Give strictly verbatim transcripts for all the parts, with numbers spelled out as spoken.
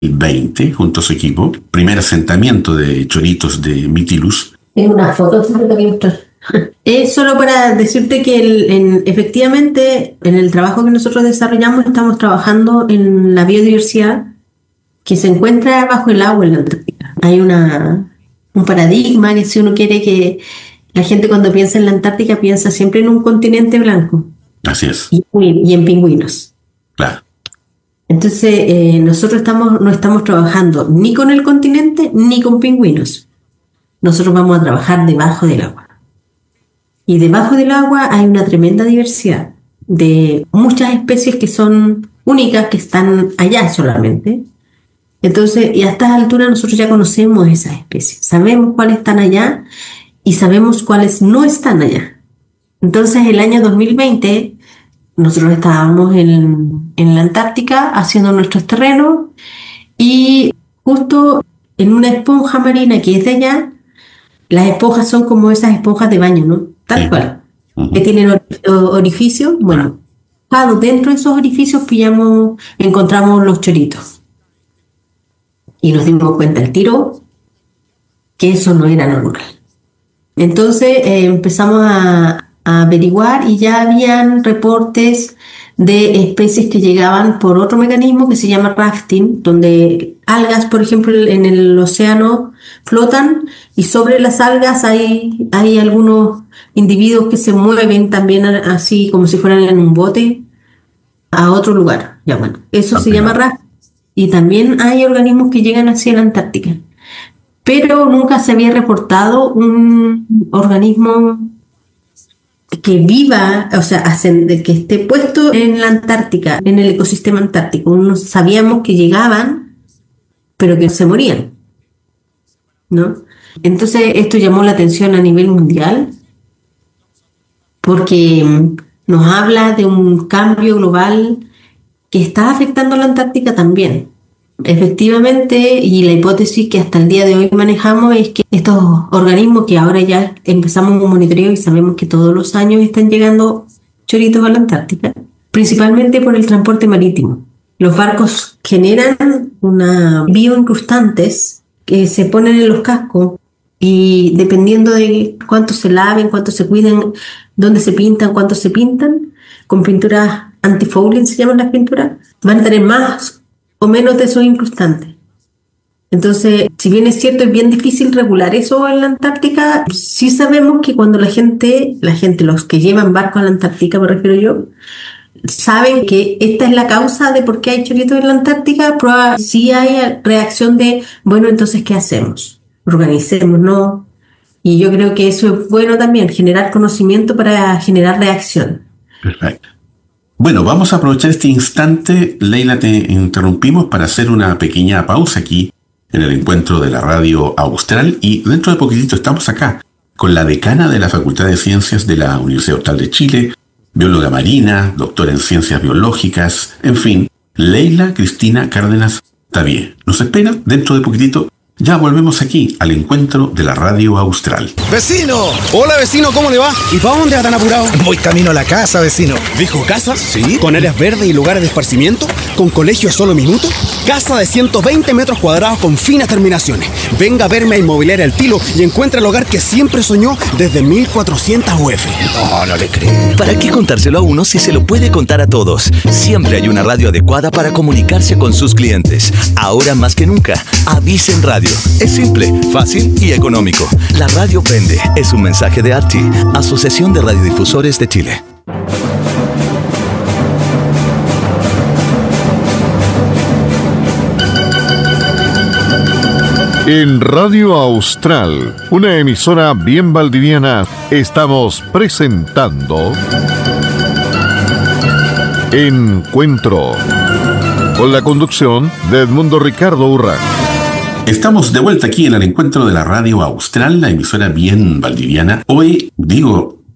veinte, junto a su equipo, primer asentamiento de choritos de Mytilus. Es una foto que te voy a mostrar. Es solo para decirte que el, en, efectivamente en el trabajo que nosotros desarrollamos estamos trabajando en la biodiversidad que se encuentra bajo el agua en la Antártica. Hay una, un paradigma que si uno quiere que la gente cuando piensa en la Antártica piensa siempre en un continente blanco. Así es. Y, y en pingüinos. Claro. Entonces eh, nosotros estamos, no estamos trabajando ni con el continente ni con pingüinos. Nosotros vamos a trabajar debajo del agua. Y debajo del agua hay una tremenda diversidad de muchas especies que son únicas, que están allá solamente. Entonces, y a estas alturas nosotros ya conocemos esas especies. Sabemos cuáles están allá y sabemos cuáles no están allá. Entonces, el año dos mil veinte, nosotros estábamos en, en la Antártica haciendo nuestros terrenos y justo en una esponja marina que es de allá, las esponjas son como esas esponjas de baño, ¿no? Tal Sí. cual. Ujú. Que tienen or- o- orificios. Bueno, claro, dentro de esos orificios pillamos, encontramos los choritos. Y nos dimos cuenta al tiro que eso no era normal. Entonces eh, empezamos a, a averiguar y ya habían reportes de especies que llegaban por otro mecanismo que se llama rafting, donde algas, por ejemplo, en el océano flotan y sobre las algas hay, hay algunos individuos que se mueven también a- así como si fueran en un bote a otro lugar. Ya bueno, eso se llama rafting. Y también hay organismos que llegan hacia la Antártica. Pero nunca se había reportado un organismo que viva, o sea, ascend- que esté puesto en la Antártica, en el ecosistema antártico. No sabíamos que llegaban, pero que se morían, ¿no? Entonces esto llamó la atención a nivel mundial porque mm, nos habla de un cambio global que está afectando a la Antártica también. Efectivamente, y la hipótesis que hasta el día de hoy manejamos es que estos organismos que ahora ya empezamos un monitoreo y sabemos que todos los años están llegando choritos a la Antártica, principalmente por el transporte marítimo. Los barcos generan una bioincrustantes que se ponen en los cascos y dependiendo de cuánto se laven, cuánto se cuiden, dónde se pintan, cuánto se pintan, con pinturas antifouling se llaman las pinturas, van a tener más o menos de esos incrustantes. Entonces, si bien es cierto, es bien difícil regular eso en la Antártica, sí sabemos que cuando la gente, la gente, los que llevan barcos a la Antártica, me refiero yo, saben que esta es la causa de por qué hay choritos en la Antártica, proba- sí hay reacción de, bueno, entonces, ¿qué hacemos? Organicémonos. Y yo creo que eso es bueno también, generar conocimiento para generar reacción. Perfecto. Bueno, vamos a aprovechar este instante, Leila, te interrumpimos para hacer una pequeña pausa aquí en el encuentro de la Radio Austral y dentro de poquitito estamos acá con la decana de la Facultad de Ciencias de la Universidad Austral de Chile, bióloga marina, doctora en ciencias biológicas, en fin, Leila Cristina Cárdenas Tabié. Nos espera dentro de poquitito. Ya volvemos aquí al encuentro de la Radio Austral. ¡Vecino! Hola, vecino, ¿cómo le va? ¿Y para dónde va tan apurado? Voy camino a la casa, vecino. ¿Dijo casa? Sí. ¿Con áreas verdes y lugares de esparcimiento? ¿Con colegio a solo minutos? Casa de ciento veinte metros cuadrados con finas terminaciones. Venga a verme a Inmobiliaria El Tilo y encuentra el hogar que siempre soñó desde mil cuatrocientos U F. No, no le creo. ¿Para qué contárselo a uno si se lo puede contar a todos? Siempre hay una radio adecuada para comunicarse con sus clientes. Ahora más que nunca, Avisen Radio. Es simple, fácil y económico. La radio vende. Es un mensaje de A R T I, Asociación de Radiodifusores de Chile. En Radio Austral, una emisora bien valdiviana, estamos presentando Encuentro, con la conducción de Edmundo Ricardo Urra. Estamos de vuelta aquí en el encuentro de la Radio Austral, la emisora bien valdiviana. Hoy, digo,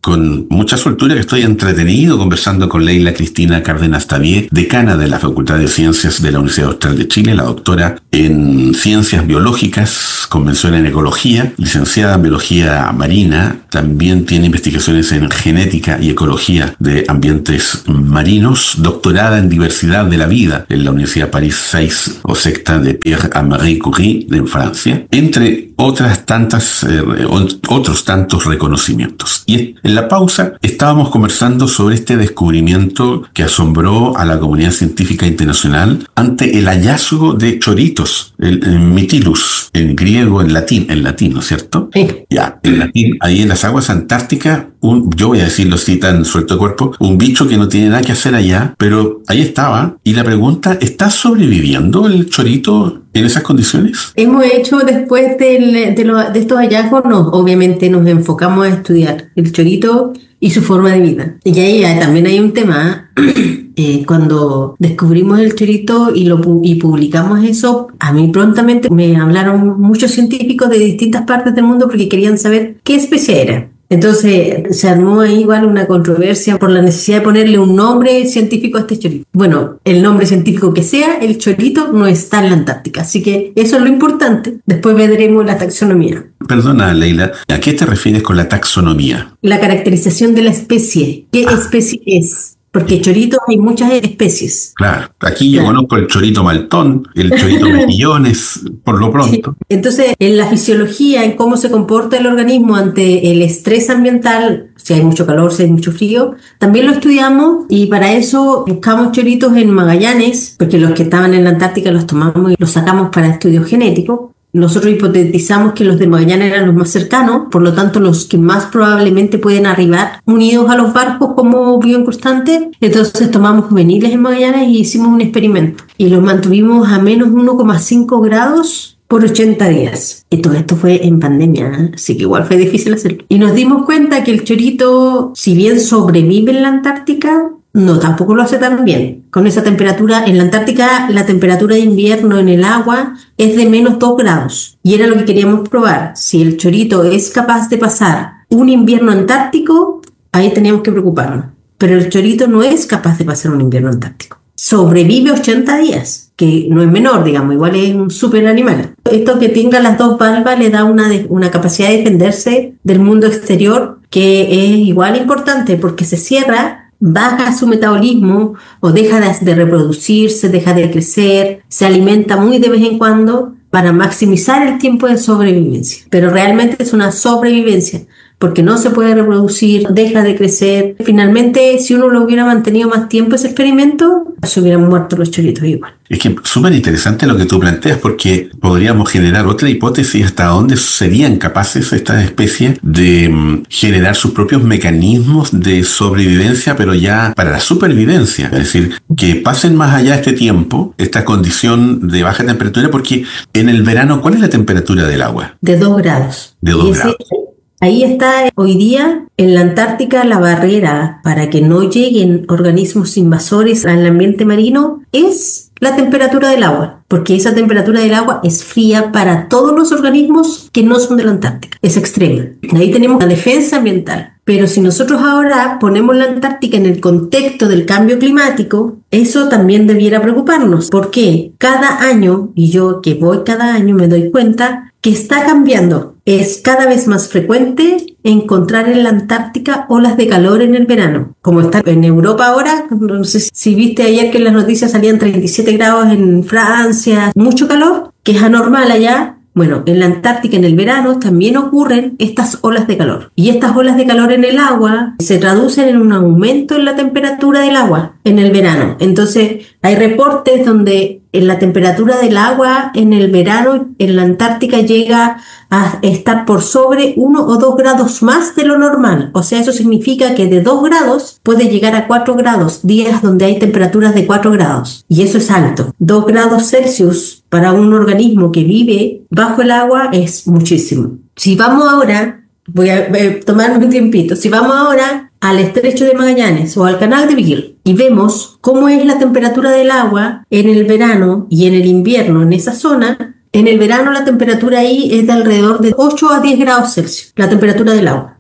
con mucha soltura que estoy entretenido conversando con Leila Cristina Cárdenas Tabié, decana de la Facultad de Ciencias de la Universidad Austral de Chile, la doctora en Ciencias Biológicas, convención en Ecología, licenciada en Biología Marina, también tiene investigaciones en Genética y Ecología de Ambientes Marinos, doctorada en Diversidad de la Vida en la Universidad París seis o sexta de Pierre a Marie Curie en Francia, entre otras tantas, eh, otros tantos reconocimientos. Y en la pausa estábamos conversando sobre este descubrimiento que asombró a la comunidad científica internacional ante el hallazgo de choritos, el, el Mytilus, en griego, en latín, en latín, ¿no es cierto? Sí. Ya, en latín, ahí en las aguas antárticas, un, yo voy a decirlo así tan suelto de cuerpo, un bicho que no tiene nada que hacer allá, pero ahí estaba. Y la pregunta, ¿está sobreviviendo el chorito en esas condiciones? Hemos hecho después del, de, lo, de estos hallazgos, nos, obviamente nos enfocamos a estudiar el chorito y su forma de vida. Y ahí también hay un tema, eh, cuando descubrimos el chorito y, lo, y publicamos eso, a mí prontamente me hablaron muchos científicos de distintas partes del mundo porque querían saber qué especie era. Entonces se armó ahí igual una controversia por la necesidad de ponerle un nombre científico a este chorito. Bueno, el nombre científico que sea, el chorito no está en la Antártica, así que eso es lo importante. Después veremos la taxonomía. Perdona, Leila, ¿a qué te refieres con la taxonomía? La caracterización de la especie. ¿Qué ah. especie es? Porque choritos hay muchas especies. Claro, aquí yo claro. conozco el chorito maltón, el chorito mejillones, por lo pronto. Sí. Entonces, en la fisiología, en cómo se comporta el organismo ante el estrés ambiental, si hay mucho calor, si hay mucho frío, también lo estudiamos y para eso buscamos choritos en Magallanes, porque los que estaban en la Antártica los tomamos y los sacamos para estudios genéticos. Nosotros hipotetizamos que los de Magallanes eran los más cercanos, por lo tanto los que más probablemente pueden arribar unidos a los barcos como bioincrustantes. Entonces tomamos juveniles en Magallanes y hicimos un experimento. Y los mantuvimos a menos uno coma cinco grados por ochenta días. Y todo esto fue en pandemia, ¿eh? Así que igual fue difícil hacerlo. Y nos dimos cuenta que el chorito, si bien sobrevive en la Antártica, no, tampoco lo hace tan bien. Con esa temperatura, en la Antártica, la temperatura de invierno en el agua es de menos dos grados. Y era lo que queríamos probar. Si el chorito es capaz de pasar un invierno antártico, ahí teníamos que preocuparnos. Pero el chorito no es capaz de pasar un invierno antártico. Sobrevive ochenta días, que no es menor, digamos, igual es un súper animal. Esto que tenga las dos valvas le da una, de, una capacidad de defenderse del mundo exterior que es igual importante porque se cierra, baja su metabolismo o deja de, de reproducirse, deja de crecer, se alimenta muy de vez en cuando para maximizar el tiempo de sobrevivencia. Pero realmente es una sobrevivencia porque no se puede reproducir, deja de crecer. Finalmente, si uno lo hubiera mantenido más tiempo ese experimento, se hubieran muerto los choritos igual. Es que súper interesante lo que tú planteas porque podríamos generar otra hipótesis hasta dónde serían capaces estas especies de um, generar sus propios mecanismos de sobrevivencia, pero ya para la supervivencia. Es decir, que pasen más allá este tiempo, esta condición de baja temperatura, porque en el verano, ¿cuál es la temperatura del agua? De dos grados. De dos grados. Ahí está hoy día en la Antártica la barrera para que no lleguen organismos invasores al ambiente marino es la temperatura del agua, porque esa temperatura del agua es fría para todos los organismos que no son de la Antártica, es extrema. Ahí tenemos la defensa ambiental. Pero si nosotros ahora ponemos la Antártica en el contexto del cambio climático, eso también debiera preocuparnos. ¿Por qué? Cada año, y yo que voy cada año me doy cuenta que está cambiando. Es cada vez más frecuente encontrar en la Antártica olas de calor en el verano. Como está en Europa ahora, no sé si viste ayer que en las noticias salían treinta y siete grados en Francia, mucho calor, que es anormal allá. Bueno, en la Antártica en el verano también ocurren estas olas de calor. Y estas olas de calor en el agua se traducen en un aumento en la temperatura del agua en el verano. Entonces, hay reportes donde en la temperatura del agua en el verano en la Antártica llega a estar por sobre uno o dos grados más de lo normal. O sea, eso significa que de dos grados puede llegar a cuatro grados, días donde hay temperaturas de cuatro grados. Y eso es alto. dos grados Celsius para un organismo que vive bajo el agua es muchísimo. Si vamos ahora, voy a tomar un tiempito, si vamos ahora al estrecho de Magallanes o al canal de Beagle y vemos cómo es la temperatura del agua en el verano y en el invierno en esa zona, en el verano la temperatura ahí es de alrededor de ocho a diez grados Celsius, la temperatura del agua.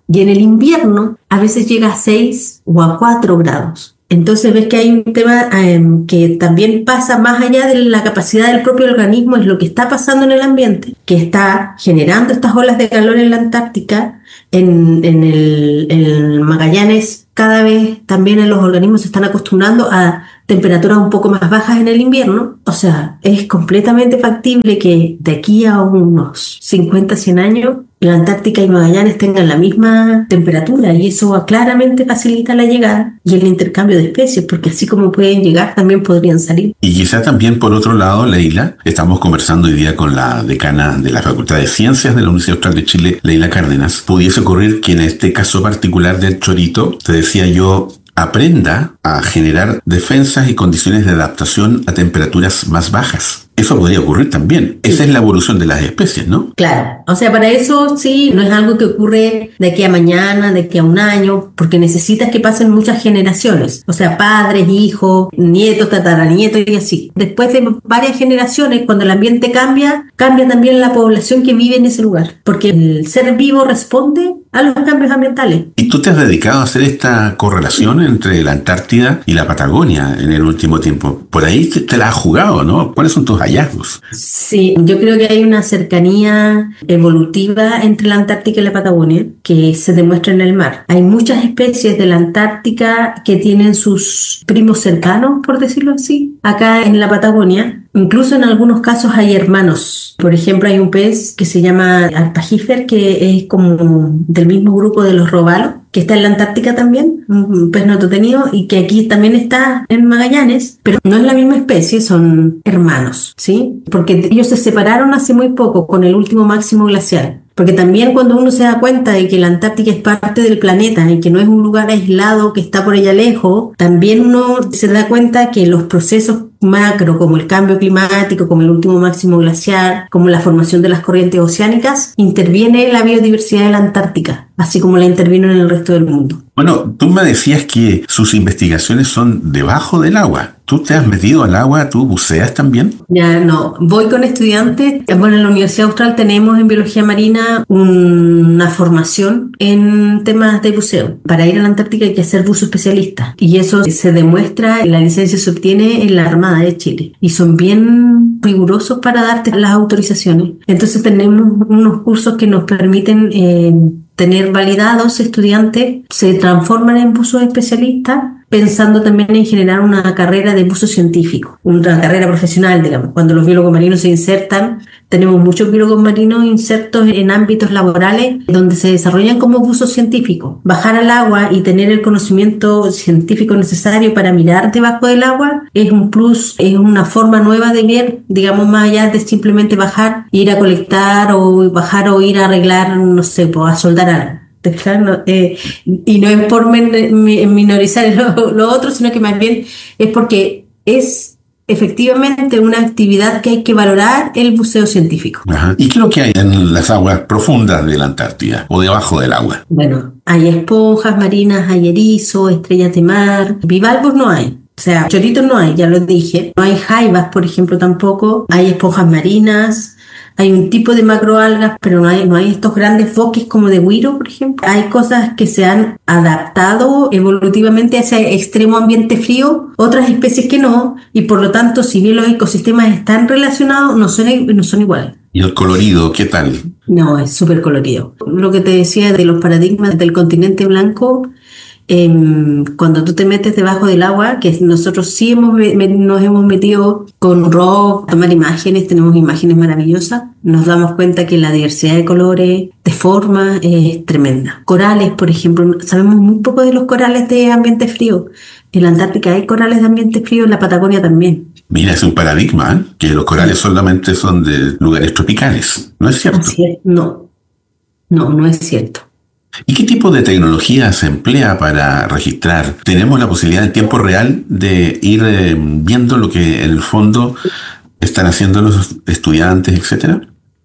y en el invierno a veces llega a seis o a cuatro grados. Entonces ves que hay un tema eh, que también pasa más allá de la capacidad del propio organismo, es lo que está pasando en el ambiente, que está generando estas olas de calor en la Antártica, en, en, el, en el Magallanes. Cada vez también los organismos se están acostumbrando a temperaturas un poco más bajas en el invierno. O sea, es completamente factible que de aquí a unos cincuenta, cien años la Antártica y Magallanes tengan la misma temperatura, y eso claramente facilita la llegada y el intercambio de especies, porque así como pueden llegar, también podrían salir. Y quizá también, por otro lado, Leila, estamos conversando hoy día con la decana de la Facultad de Ciencias de la Universidad Austral de Chile, Leila Cárdenas. Pudiese ocurrir que en este caso particular del chorito, te decía yo, aprenda a generar defensas y condiciones de adaptación a temperaturas más bajas. Eso podría ocurrir también. Esa es la evolución de las especies, ¿no? Claro. O sea, para eso sí, no es algo que ocurre de aquí a mañana, de aquí a un año, porque necesitas que pasen muchas generaciones. O sea, padres, hijos, nietos, tataranietos y así. Después de varias generaciones, cuando el ambiente cambia, cambia también la población que vive en ese lugar. Porque el ser vivo responde a los cambios ambientales. Y tú te has dedicado a hacer esta correlación entre la Antártida y la Patagonia en el último tiempo. Por ahí te, te la has jugado, ¿no? ¿Cuáles son tus hallazgos? Sí, yo creo que hay una cercanía evolutiva entre la Antártica y la Patagonia que se demuestra en el mar. Hay muchas especies de la Antártica que tienen sus primos cercanos, por decirlo así, acá en la Patagonia. Incluso en algunos casos hay hermanos. Por ejemplo, hay un pez que se llama Arpagifer, que es como del mismo grupo de los robalos, que está en la Antártica también, un pez nototenido, y que aquí también está en Magallanes, pero no es la misma especie, son hermanos, ¿sí? Porque ellos se separaron hace muy poco con el último máximo glacial. Porque también cuando uno se da cuenta de que la Antártica es parte del planeta y que no es un lugar aislado que está por allá lejos, también uno se da cuenta que los procesos macro, como el cambio climático, como el último máximo glaciar, como la formación de las corrientes oceánicas, interviene la biodiversidad de la Antártica, así como la intervino en el resto del mundo. Bueno, tú me decías que sus investigaciones son debajo del agua. ¿Tú te has metido al agua? ¿Tú buceas también? Ya, no. Voy con estudiantes. Bueno, en la Universidad Austral tenemos en Biología Marina una formación en temas de buceo. Para ir a la Antártica hay que ser buzo especialista. Y eso se demuestra, la licencia se obtiene en la Armada de Chile. Y son bien rigurosos para darte las autorizaciones. Entonces tenemos unos cursos que nos permiten eh, tener validados estudiantes, se transforman en buzos especialistas, pensando también en generar una carrera de buzo científico, una carrera profesional, digamos. Cuando los biólogos marinos se insertan, tenemos muchos biólogos marinos insertos en ámbitos laborales donde se desarrollan como buzos científicos. Bajar al agua y tener el conocimiento científico necesario para mirar debajo del agua es un plus, es una forma nueva de ver, digamos, más allá de simplemente bajar, ir a colectar o bajar o ir a arreglar, no sé, pues, a soldar algo. No, eh, y no es por men- minorizar lo, lo otro, sino que más bien es porque es efectivamente una actividad que hay que valorar, el buceo científico. Ajá. ¿Y qué es lo que hay en las aguas profundas de la Antártida o debajo del agua? Bueno, hay esponjas marinas, hay erizos, estrellas de mar, bivalvos no hay. O sea, choritos no hay, ya lo dije. No hay jaivas, por ejemplo, tampoco. Hay esponjas marinas. Hay un tipo de macroalgas, pero no hay, no hay estos grandes bosques como de güiro, por ejemplo. Hay cosas que se han adaptado evolutivamente a ese extremo ambiente frío, otras especies que no, y por lo tanto, si bien los ecosistemas están relacionados, no son, no son iguales. ¿Y el colorido, qué tal? No, es súper colorido. Lo que te decía de los paradigmas del continente blanco, Eh, cuando tú te metes debajo del agua, que nosotros sí hemos, me, nos hemos metido con R O V, tomar imágenes, tenemos imágenes maravillosas, nos damos cuenta que la diversidad de colores, de formas, es tremenda. Corales, por ejemplo, sabemos muy poco de los corales de ambiente frío. En la Antártica hay corales de ambiente frío, en la Patagonia también. Mira, es un paradigma, ¿eh? Que los corales solamente son de lugares tropicales, ¿no es cierto? Así es. No, no, no es cierto. ¿Y qué tipo de tecnología se emplea para registrar? ¿Tenemos la posibilidad en tiempo real de ir eh, viendo lo que en el fondo están haciendo los estudiantes, etcétera?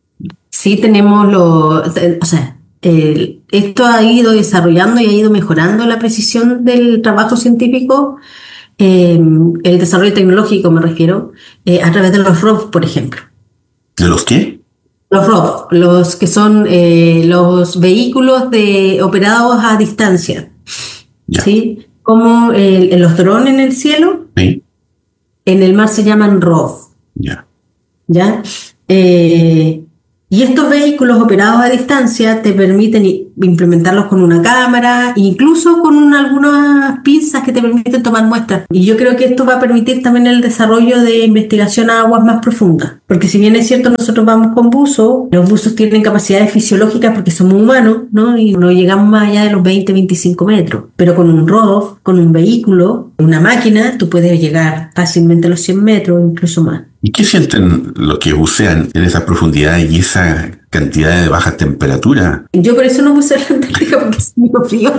Sí, tenemos lo, o sea, el, esto ha ido desarrollando y ha ido mejorando la precisión del trabajo científico, eh, el desarrollo tecnológico me refiero, eh, a través de los R O V, por ejemplo. ¿De los qué? Los R O V, los que son eh, los vehículos de, operados a distancia. Ya. ¿Sí? Como eh, los drones en el cielo, Sí. en el mar se llaman R O V. Ya. ¿Ya? Eh, y estos vehículos operados a distancia te permiten i- implementarlos con una cámara, incluso con un- algunas pinzas que te permiten tomar muestras. Y yo creo que esto va a permitir también el desarrollo de investigación a aguas más profundas. Porque si bien es cierto, nosotros vamos con buzos, los buzos tienen capacidades fisiológicas porque somos humanos, ¿no? Y no llegamos más allá de los veinte, veinticinco metros. Pero con un R O V, con un vehículo, una máquina, tú puedes llegar fácilmente a los cien metros, incluso más. ¿Y qué sienten los que bucean en esa profundidad y esa cantidad de baja temperatura? Yo por eso no puse la Antártica porque es muy frío.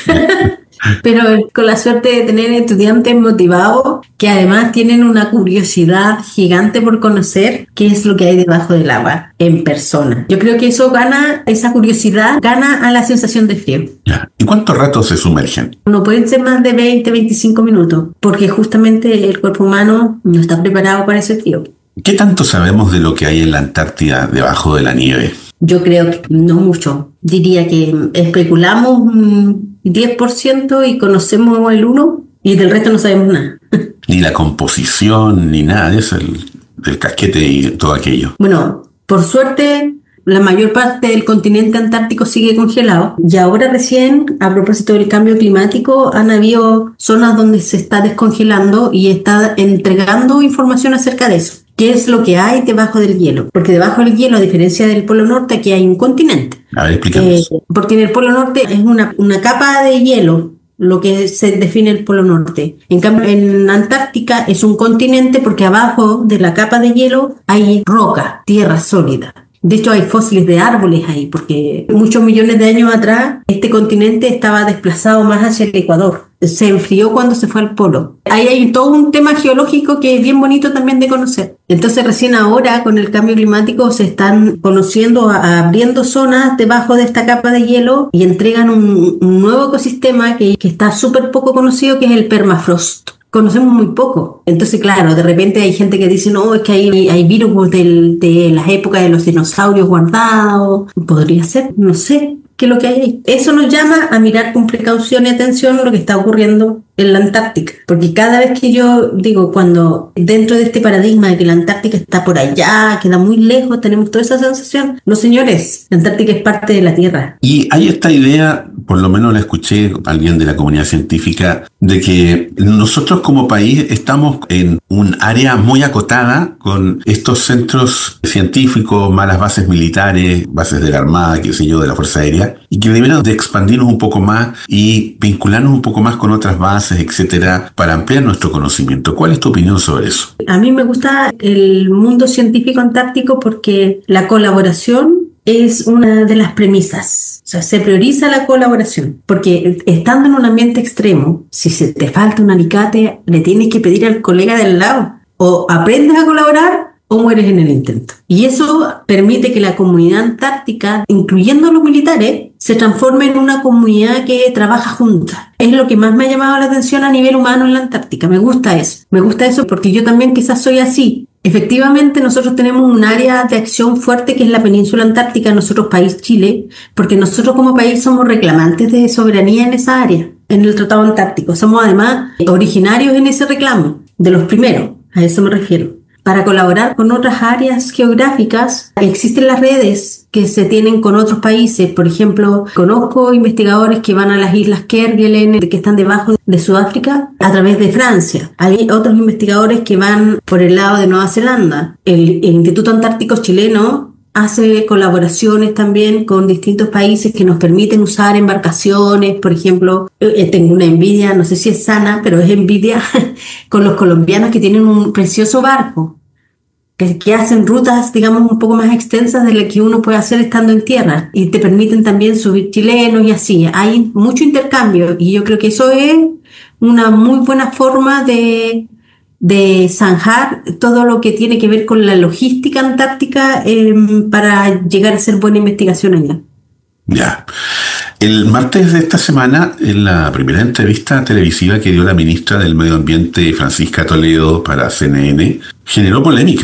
Pero con la suerte de tener estudiantes motivados que además tienen una curiosidad gigante por conocer qué es lo que hay debajo del agua en persona. Yo creo que eso gana, esa curiosidad gana a la sensación de frío. Ya. ¿Y cuánto rato se sumergen? No pueden ser más de veinte, veinticinco minutos porque justamente el cuerpo humano no está preparado para ese frío. ¿Qué tanto sabemos de lo que hay en la Antártida debajo de la nieve? Yo creo que no mucho. Diría que especulamos un diez por ciento y conocemos el uno por ciento y del resto no sabemos nada. Ni la composición, ni nada de eso, el, del casquete y todo aquello. Bueno, por suerte, la mayor parte del continente antártico sigue congelado y ahora recién, a propósito del cambio climático, han habido zonas donde se está descongelando y está entregando información acerca de eso. ¿Qué es lo que hay debajo del hielo? Porque debajo del hielo, a diferencia del Polo Norte, aquí hay un continente. A ver, explícanos. Eh, porque en el Polo Norte es una, una capa de hielo, lo que se define el Polo Norte. En cambio, en Antártica es un continente porque abajo de la capa de hielo hay roca, tierra sólida. De hecho, hay fósiles de árboles ahí, porque muchos millones de años atrás este continente estaba desplazado más hacia el Ecuador. Se enfrió cuando se fue al polo. Ahí hay todo un tema geológico que es bien bonito también de conocer. Entonces recién ahora con el cambio climático se están conociendo, a- abriendo zonas debajo de esta capa de hielo y entregan un, un nuevo ecosistema que, que está súper poco conocido, que es el permafrost. Conocemos muy poco. Entonces, claro, de repente hay gente que dice, no, es que hay, hay virus del, de las épocas de los dinosaurios guardados. Podría ser, no sé qué es lo que hay ahí. Eso nos llama a mirar con precaución y atención lo que está ocurriendo en la Antártica. Porque cada vez que yo digo, cuando dentro de este paradigma de que la Antártica está por allá, queda muy lejos, tenemos toda esa sensación. No, señores, la Antártica es parte de la Tierra. Y hay esta idea, por lo menos la escuché a alguien de la comunidad científica, de que nosotros como país estamos en un área muy acotada con estos centros científicos, malas bases militares, bases de la Armada, qué sé yo, de la Fuerza Aérea, y que deberíamos de expandirnos un poco más y vincularnos un poco más con otras bases, etcétera, para ampliar nuestro conocimiento. ¿Cuál es tu opinión sobre eso? A mí me gusta el mundo científico antártico porque la colaboración es una de las premisas. O sea, se prioriza la colaboración. Porque estando en un ambiente extremo, si se te falta un alicate, le tienes que pedir al colega del lado. O aprendes a colaborar o mueres en el intento. Y eso permite que la comunidad antártica, incluyendo los militares, se transforme en una comunidad que trabaja junta. Es lo que más me ha llamado la atención a nivel humano en la Antártica. Me gusta eso. Me gusta eso porque yo también quizás soy así. Efectivamente, nosotros tenemos un área de acción fuerte que es la península antártica, nosotros país Chile, porque nosotros como país somos reclamantes de soberanía en esa área, en el Tratado Antártico. Somos además originarios en ese reclamo, de los primeros, a eso me refiero. Para colaborar con otras áreas geográficas, existen las redes que se tienen con otros países. Por ejemplo, conozco investigadores que van a las islas Kerguelen, que están debajo de Sudáfrica, a través de Francia. Hay otros investigadores que van por el lado de Nueva Zelanda. El, el Instituto Antártico Chileno hace colaboraciones también con distintos países que nos permiten usar embarcaciones. Por ejemplo, eh, tengo una envidia, no sé si es sana, pero es envidia con los colombianos que tienen un precioso barco, que, que hacen rutas, digamos, un poco más extensas de las que uno puede hacer estando en tierra y te permiten también subir chilenos y así. Hay mucho intercambio y yo creo que eso es una muy buena forma de... de zanjar todo lo que tiene que ver con la logística antártica eh, para llegar a hacer buena investigación allá. Ya. El martes de esta semana, en la primera entrevista televisiva que dio la ministra del Medio Ambiente, Francisca Toledo, para C N N, generó polémica,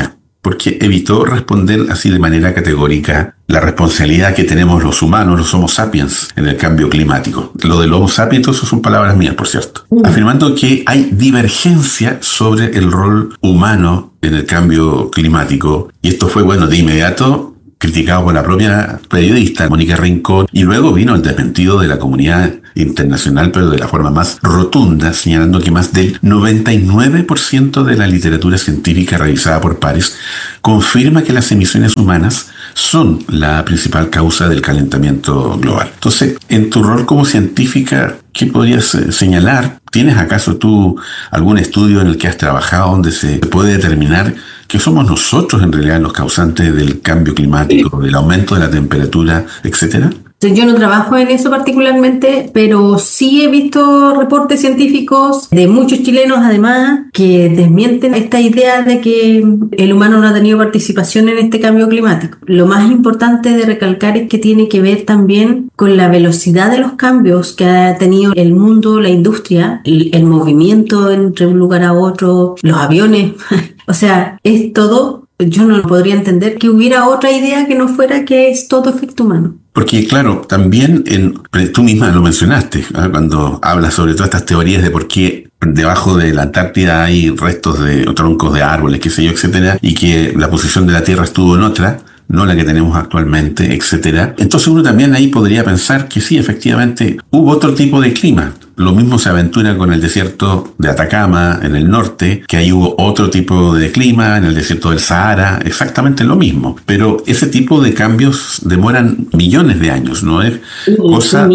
porque evitó responder así de manera categórica la responsabilidad que tenemos los humanos, los Homo sapiens, en el cambio climático. Lo del Homo sapiens, eso son palabras mías, por cierto. Uh. Afirmando que hay divergencia sobre el rol humano en el cambio climático. Y esto fue, bueno, de inmediato criticado por la propia periodista Mónica Rincón, y luego vino el desmentido de la comunidad internacional, pero de la forma más rotunda, señalando que más del noventa y nueve por ciento de la literatura científica revisada por pares confirma que las emisiones humanas son la principal causa del calentamiento global. Entonces, en tu rol como científica, ¿qué podrías señalar? ¿Tienes acaso tú algún estudio en el que has trabajado donde se puede determinar que somos nosotros en realidad los causantes del cambio climático, del aumento de la temperatura, etcétera? Yo no trabajo en eso particularmente, pero sí he visto reportes científicos de muchos chilenos, además, que desmienten esta idea de que el humano no ha tenido participación en este cambio climático. Lo más importante de recalcar es que tiene que ver también con la velocidad de los cambios que ha tenido el mundo, la industria, el, el movimiento entre un lugar a otro, los aviones. O sea, es todo. Yo no podría entender que hubiera otra idea que no fuera que es todo efecto humano. Porque claro, también en, tú misma lo mencionaste, ¿eh? Cuando hablas sobre todas estas teorías de por qué debajo de la Antártida hay restos de troncos de árboles, qué sé yo, etcétera, y que la posición de la Tierra estuvo en otra, no la que tenemos actualmente, etcétera. Entonces uno también ahí podría pensar que sí, efectivamente, hubo otro tipo de clima. Lo mismo se aventura con el desierto de Atacama, en el norte, que ahí hubo otro tipo de clima, en el desierto del Sahara, exactamente lo mismo. Pero ese tipo de cambios demoran millones de años, ¿no es cosa...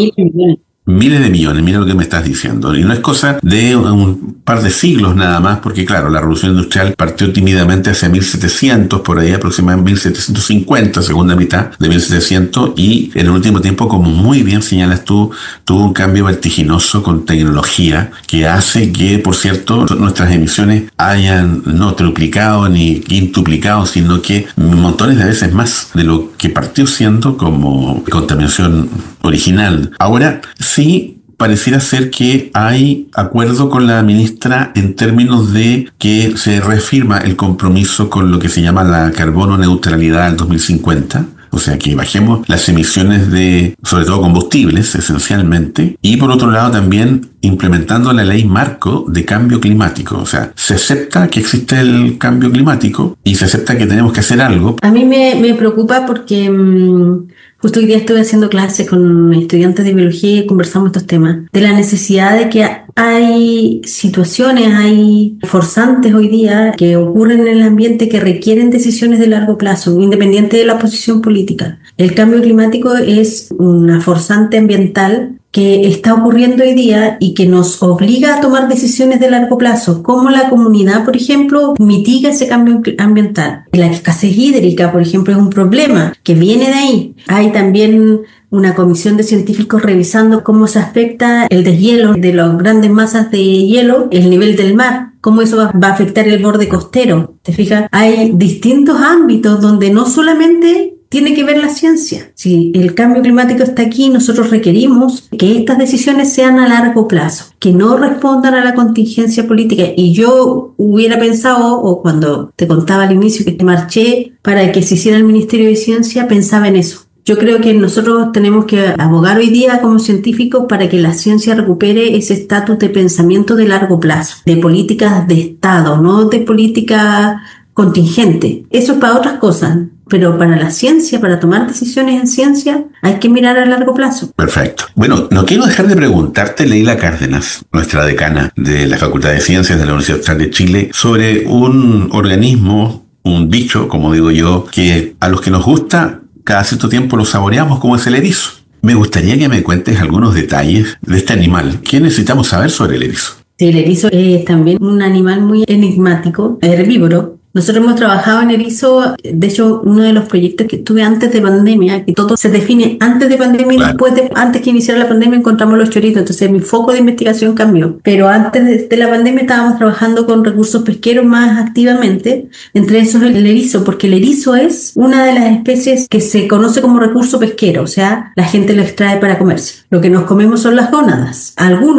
Miles de millones, mira lo que me estás diciendo. Y no es cosa de un par de siglos nada más, porque claro, la revolución industrial partió tímidamente hacia mil setecientos, por ahí aproximadamente mil setecientos cincuenta, segunda mitad de mil setecientos, y en el último tiempo, como muy bien señalas tú, tuvo un cambio vertiginoso con tecnología que hace que, por cierto, nuestras emisiones hayan no triplicado ni quintuplicado, sino que montones de veces más de lo que partió siendo como contaminación original. Ahora, sí, pareciera ser que hay acuerdo con la ministra en términos de que se reafirma el compromiso con lo que se llama la carbono neutralidad al dos mil cincuenta. O sea, que bajemos las emisiones de, sobre todo combustibles, esencialmente. Y por otro lado también implementando la ley marco de cambio climático. O sea, se acepta que existe el cambio climático y se acepta que tenemos que hacer algo. A mí me, me preocupa porque mmm, justo hoy día estuve haciendo clases con estudiantes de biología y conversamos estos temas. De la necesidad de que hay situaciones, hay forzantes hoy día que ocurren en el ambiente que requieren decisiones de largo plazo, independiente de la posición política. El cambio climático es una forzante ambiental que está ocurriendo hoy día y que nos obliga a tomar decisiones de largo plazo. ¿Cómo la comunidad, por ejemplo, mitiga ese cambio ambiental? La escasez hídrica, por ejemplo, es un problema que viene de ahí. Hay también una comisión de científicos revisando cómo se afecta el deshielo de las grandes masas de hielo, el nivel del mar, cómo eso va a afectar el borde costero. ¿Te fijas? Hay distintos ámbitos donde no solamente tiene que ver la ciencia. Si el cambio climático está aquí, nosotros requerimos que estas decisiones sean a largo plazo, que no respondan a la contingencia política. Y yo hubiera pensado, o cuando te contaba al inicio que marché para que se hiciera el Ministerio de Ciencia, pensaba en eso. Yo creo que nosotros tenemos que abogar hoy día como científicos para que la ciencia recupere ese estatus de pensamiento de largo plazo, de políticas de Estado, no de política contingente. Eso es para otras cosas. Pero para la ciencia, para tomar decisiones en ciencia, hay que mirar a largo plazo. Perfecto. Bueno, no quiero dejar de preguntarte, Leila Cárdenas, nuestra decana de la Facultad de Ciencias de la Universidad Austral de Chile, sobre un organismo, un bicho, como digo yo, que a los que nos gusta, cada cierto tiempo lo saboreamos, como es el erizo. Me gustaría que me cuentes algunos detalles de este animal. ¿Qué necesitamos saber sobre el erizo? Sí, el erizo es también un animal muy enigmático, herbívoro. Nosotros hemos trabajado en erizo, de hecho, uno de los proyectos que tuve antes de pandemia, que todo se define antes de pandemia y claro. después de, antes que iniciara la pandemia encontramos los choritos, entonces mi foco de investigación cambió. Pero antes de, de la pandemia estábamos trabajando con recursos pesqueros más activamente, entre esos el erizo, porque el erizo es una de las especies que se conoce como recurso pesquero, o sea, la gente lo extrae para comerse. Lo que nos comemos son las gónadas. Algunos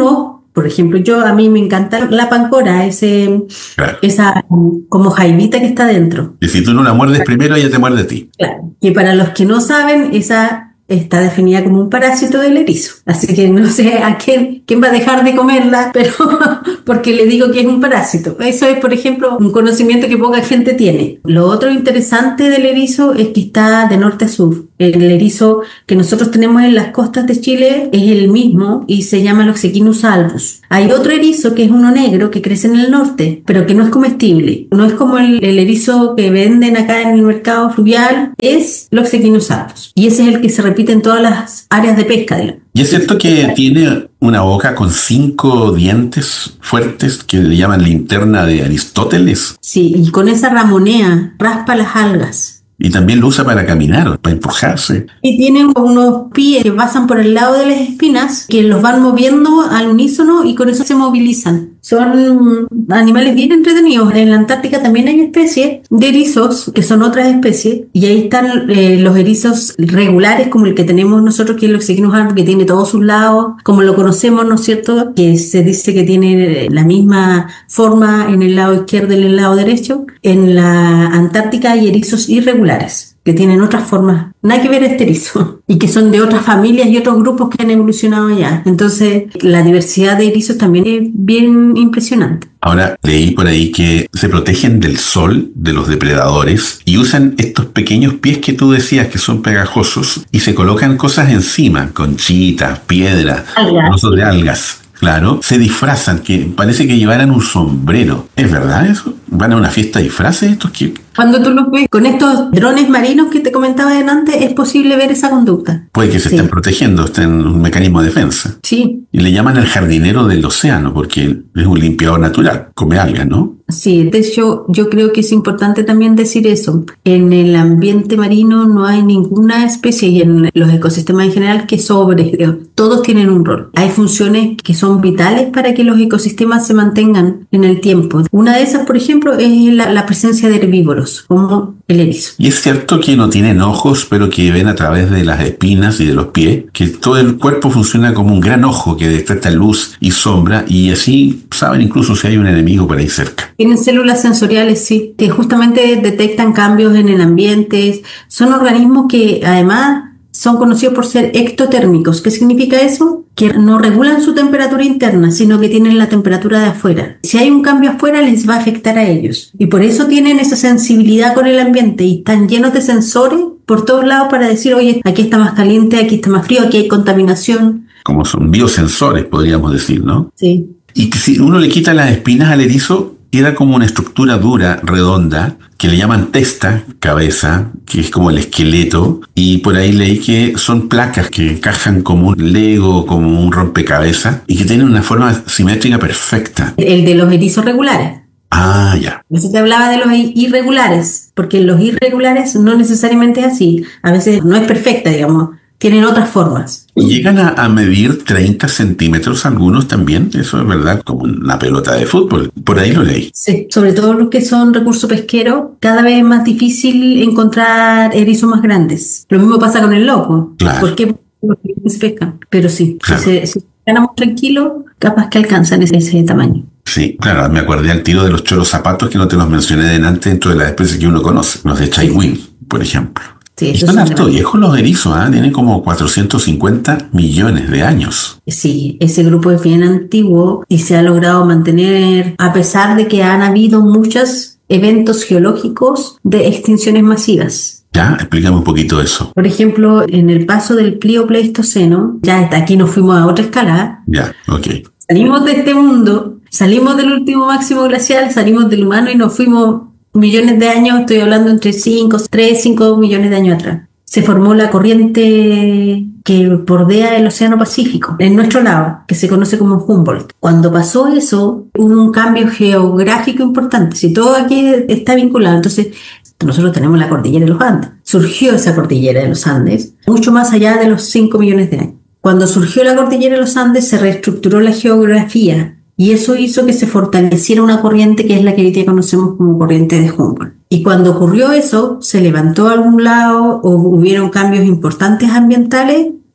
Por ejemplo, yo a mí me encanta la pancora, ese, Claro. esa como jaivita que está dentro. Y si tú no la muerdes primero, ella te muerde a ti. Claro. Que para los que no saben, esa está definida como un parásito del erizo. Así que no sé a quién, quién va a dejar de comerla, pero porque le digo que es un parásito. Eso es, por ejemplo, un conocimiento que poca gente tiene. Lo otro interesante del erizo es que está de norte a sur. El erizo que nosotros tenemos en las costas de Chile es el mismo y se llama Loxequinus albus. Hay otro erizo que es uno negro que crece en el norte, pero que no es comestible. No es como el, el erizo que venden acá en el mercado fluvial, es Loxequinus albus. Y ese es el que se repite en todas las áreas de pesca de la... Y es cierto que tiene una boca con cinco dientes fuertes que le llaman linterna de Aristóteles. Sí, y con esa ramonea raspa las algas. Y también lo usa para caminar, para empujarse. Y tiene unos pies que pasan por el lado de las espinas que los van moviendo al unísono y con eso se movilizan. Son animales bien entretenidos. En la Antártica también hay especies de erizos, que son otras especies, y ahí están eh, los erizos regulares, como el que tenemos nosotros, que es el Loxequinus albus, que tiene todos sus lados, como lo conocemos, ¿no es cierto? Que se dice que tiene la misma forma en el lado izquierdo y en el lado derecho. En la Antártica hay erizos irregulares, que tienen otras formas, nada que ver este erizo, y que son de otras familias y otros grupos que han evolucionado allá. Entonces, la diversidad de erizos también es bien impresionante. Ahora, leí por ahí que se protegen del sol, de los depredadores, y usan estos pequeños pies que tú decías que son pegajosos, y se colocan cosas encima, conchitas, piedras, trozos de algas. Claro, se disfrazan, que parece que llevaran un sombrero. ¿Es verdad eso? ¿Van a una fiesta de disfraces estos que...? Cuando tú los ves con estos drones marinos que te comentaba antes, es posible ver esa conducta. Puede que se Sí. estén protegiendo, estén en un mecanismo de defensa. Sí, Y le llaman el jardinero del océano, porque es un limpiador natural, come algas, ¿no? sí. De hecho, yo creo que es importante también decir eso. En el ambiente marino no hay ninguna especie, y en los ecosistemas en general, que sobre. Todos tienen un rol. Hay funciones que son vitales para que los ecosistemas se mantengan en el tiempo. Una de esas, por ejemplo, es la, la presencia de herbívoros, como el erizo. Y es cierto que no tienen ojos, pero que ven a través de las espinas y de los pies, que todo el cuerpo funciona como un gran ojo que detecta luz y sombra, y así saben incluso si hay un enemigo por ahí cerca. Tienen células sensoriales, sí, que justamente detectan cambios en el ambiente. Son organismos que además son conocidos por ser ectotérmicos. ¿Qué significa eso? Que no regulan su temperatura interna, sino que tienen la temperatura de afuera. Si hay un cambio afuera, les va a afectar a ellos. Y por eso tienen esa sensibilidad con el ambiente y están llenos de sensores por todos lados para decir, oye, aquí está más caliente, aquí está más frío, aquí hay contaminación. Como son biosensores, podríamos decir, ¿no? Sí. Y que si uno le quita las espinas al erizo, queda como una estructura dura, redonda, que le llaman testa, cabeza, que es como el esqueleto, y por ahí leí que son placas que encajan como un Lego, como un rompecabezas, y que tienen una forma simétrica perfecta. El de los erizos regulares. Ah, ya. Eso te hablaba de los irregulares, porque los irregulares no necesariamente es así. A veces no es perfecta, digamos. Tienen otras formas. Y llegan a, a medir treinta centímetros algunos también, eso es verdad, como una pelota de fútbol. Por ahí lo leí. Sí, sobre todo los que son recursos pesqueros, cada vez es más difícil encontrar erizos más grandes. Lo mismo pasa con el loco. Claro. ¿Por qué? Porque se pescan. Pero sí, Claro. si, se, si ganamos tranquilos, capaz que alcanzan ese, ese tamaño. Sí, claro, me acordé al tiro de los choros zapatos que no te los mencioné delante dentro de las especies que uno conoce, los de Chaiwin, por ejemplo. Sí, Y esos son son harto grandes. viejos los erizos, ¿ah? Tienen como cuatrocientos cincuenta millones de años. Sí, ese grupo es bien antiguo y se ha logrado mantener, a pesar de que han habido muchos eventos geológicos de extinciones masivas. Ya, explícame un poquito eso. Por ejemplo, en el paso del Plioceno, ya hasta aquí nos fuimos a otra escala, Ya, ok. salimos de este mundo, salimos del último máximo glacial, salimos del humano y nos fuimos millones de años, estoy hablando entre cinco, tres, cinco millones de años atrás. Se formó la corriente que bordea el Océano Pacífico, en nuestro lado, que se conoce como Humboldt. Cuando pasó eso, hubo un cambio geográfico importante. Si todo aquí está vinculado, entonces nosotros tenemos la cordillera de los Andes. Surgió esa cordillera de los Andes mucho más allá de los cinco millones de años. Cuando surgió la cordillera de los Andes, se reestructuró la geografía y eso hizo que se fortaleciera una corriente que es la que hoy día conocemos como corriente de Humboldt. Y cuando ocurrió eso, se levantó a algún lado o hubieron cambios importantes ambientales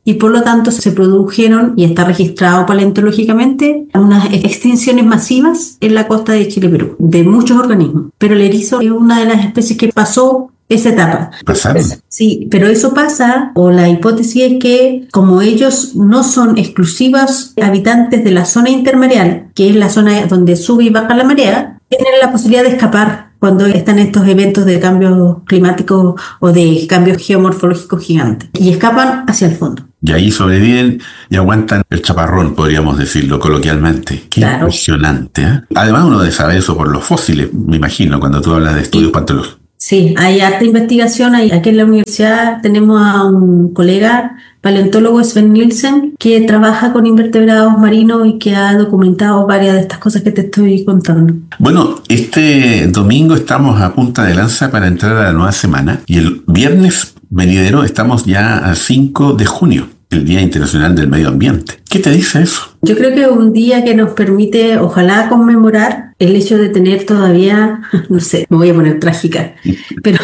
y por lo tanto se produjeron, y está registrado paleontológicamente, unas extinciones masivas en la costa de Chile y Perú, de muchos organismos. Pero el erizo es una de las especies que pasó esa etapa. ¿Pasaron? Sí, pero eso pasa, o la hipótesis es que como ellos no son exclusivos habitantes de la zona intermareal, que es la zona donde sube y baja la marea, tienen la posibilidad de escapar cuando están estos eventos de cambio climático o de cambios geomorfológicos gigantes, y escapan hacia el fondo. Y ahí sobreviven y aguantan el chaparrón, podríamos decirlo coloquialmente. Qué Claro. impresionante, ¿eh? Además uno debe saber eso por los fósiles, me imagino, cuando tú hablas de estudios paleontológicos. Sí, hay harta investigación. Hay, aquí en la universidad tenemos a un colega paleontólogo, Sven Nielsen, que trabaja con invertebrados marinos y que ha documentado varias de estas cosas que te estoy contando. Bueno, este domingo estamos a punta de lanza para entrar a la nueva semana y el viernes venidero estamos ya a cinco de junio, el Día Internacional del Medio Ambiente. ¿Qué te dice eso? Yo creo que es un día que nos permite, ojalá, conmemorar el hecho de tener todavía, no sé, me voy a poner trágica, pero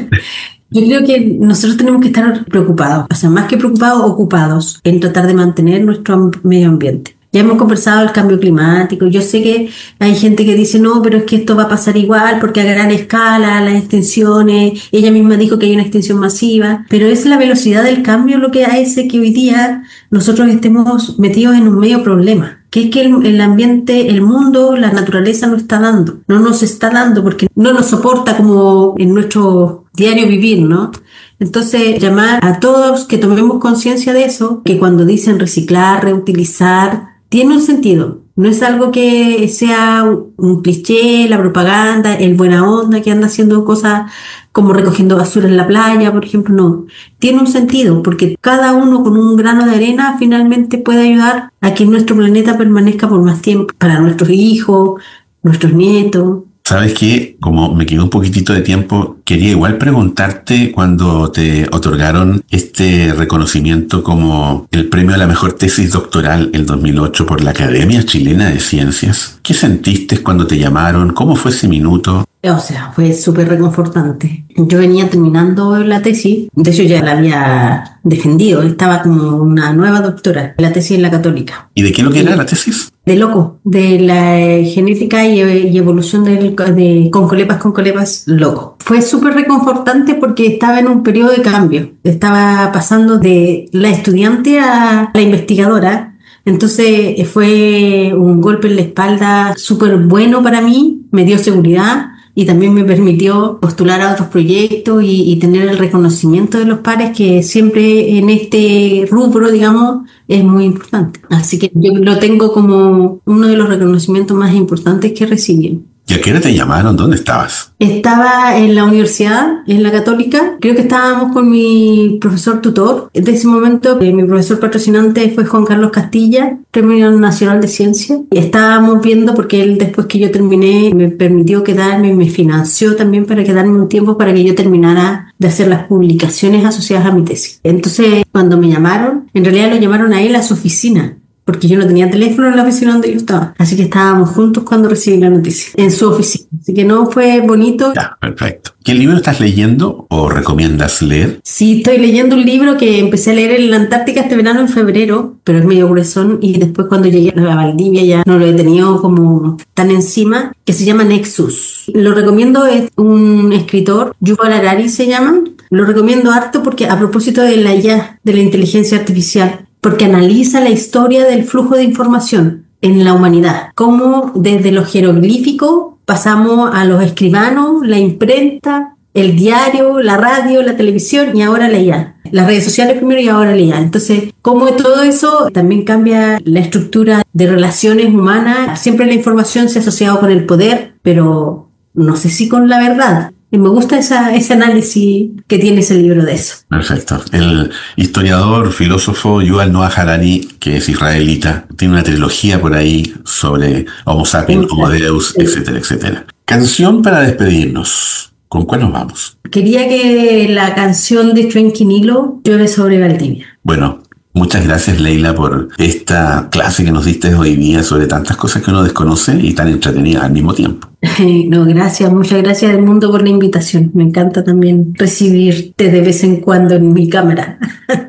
yo creo que nosotros tenemos que estar preocupados, o sea, más que preocupados, ocupados en tratar de mantener nuestro medio ambiente. Ya hemos conversado del cambio climático. Yo sé que hay gente que dice, no, pero es que esto va a pasar igual porque a gran escala, las extinciones, ella misma dijo que hay una extinción masiva, pero es la velocidad del cambio lo que hace que hoy día nosotros estemos metidos en un medio problema, que es que el, el ambiente, el mundo, la naturaleza no está dando, no nos está dando porque no nos soporta como en nuestro diario vivir, ¿no? Entonces, llamar a todos que tomemos conciencia de eso, que cuando dicen reciclar, reutilizar, tiene un sentido. No es algo que sea un cliché, la propaganda, el buena onda que anda haciendo cosas como recogiendo basura en la playa, por ejemplo, no. Tiene un sentido, porque cada uno con un grano de arena finalmente puede ayudar a que nuestro planeta permanezca por más tiempo, para nuestros hijos, nuestros nietos. ¿Sabes qué? Como me quedó un poquitito de tiempo, quería igual preguntarte cuando te otorgaron este reconocimiento como el premio a la mejor tesis doctoral el dos mil ocho por la Academia Chilena de Ciencias. ¿Qué sentiste cuando te llamaron? ¿Cómo fue ese minuto? O sea, fue súper reconfortante. Yo venía terminando la tesis, de hecho ya la había defendido, estaba como una nueva doctora, la tesis en la Católica. ¿Y de qué lo que era la tesis? De loco, de la genética y, y evolución del, de concolepas, concolepas, loco. Fue súper reconfortante porque estaba en un periodo de cambio. Estaba pasando de la estudiante a la investigadora. Entonces fue un golpe en la espalda súper bueno para mí, me dio seguridad y también me permitió postular a otros proyectos y, y tener el reconocimiento de los pares, que siempre en este rubro, digamos, es muy importante. Así que yo lo tengo como uno de los reconocimientos más importantes que recibí. ¿Y a qué hora te llamaron? ¿Dónde estabas? Estaba en la universidad, en la Católica. Creo que estábamos con mi profesor tutor. En ese momento, eh, mi profesor patrocinante fue Juan Carlos Castilla, Premio Nacional de Ciencia. Y estábamos viendo, porque él después que yo terminé, me permitió quedarme, me financió también para quedarme un tiempo para que yo terminara de hacer las publicaciones asociadas a mi tesis. Entonces, cuando me llamaron, en realidad lo llamaron a él a su oficina, porque yo no tenía teléfono en la oficina donde yo estaba. Así que estábamos juntos cuando recibí la noticia, en su oficina. Así que no, fue bonito. Ya, perfecto. ¿Qué libro estás leyendo o recomiendas leer? Sí, estoy leyendo un libro que empecé a leer en la Antártica este verano en febrero, pero es medio gruesón, y después cuando llegué a Valdivia ya no lo he tenido como tan encima, que se llama Nexus. Lo recomiendo, es un escritor, Yuval Harari se llama. Lo recomiendo harto porque a propósito de la I A, de la inteligencia artificial, porque analiza la historia del flujo de información en la humanidad, cómo desde los jeroglíficos pasamos a los escribanos, la imprenta, el diario, la radio, la televisión y ahora la I A. Las redes sociales primero y ahora la I A. Entonces, cómo todo eso también cambia la estructura de relaciones humanas. Siempre la información se ha asociado con el poder, pero no sé si con la verdad. Y me gusta esa, ese análisis que tiene ese libro de eso. Perfecto. El historiador, filósofo Yuval Noah Harari, que es israelita, tiene una trilogía por ahí sobre Homo sapiens, Homo Deus, sí, etcétera, etcétera. Canción para despedirnos. ¿Con cuál nos vamos? Quería que la canción de Trenquinilo, Llueve sobre Valdivia. Bueno, muchas gracias, Leila, por esta clase que nos diste hoy día sobre tantas cosas que uno desconoce y tan entretenidas al mismo tiempo. No, gracias, muchas gracias Edmundo por la invitación. Me encanta también recibirte de vez en cuando en mi cámara.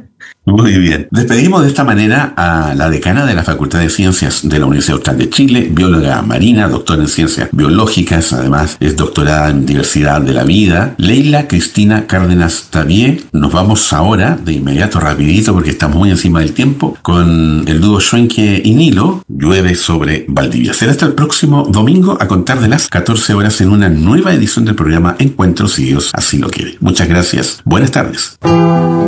Muy bien. Despedimos de esta manera a la decana de la Facultad de Ciencias de la Universidad Austral de Chile, bióloga marina, doctora en ciencias biológicas, además es doctorada en diversidad de la vida, Leila Cristina Cárdenas Tabié. Nos vamos ahora, de inmediato, rapidito, porque estamos muy encima del tiempo, con el dúo Schwenke y Nilo, Llueve sobre Valdivia. Será hasta el próximo domingo a contar de las catorce horas en una nueva edición del programa Encuentros, si Dios así lo quiere. Muchas gracias. Buenas tardes.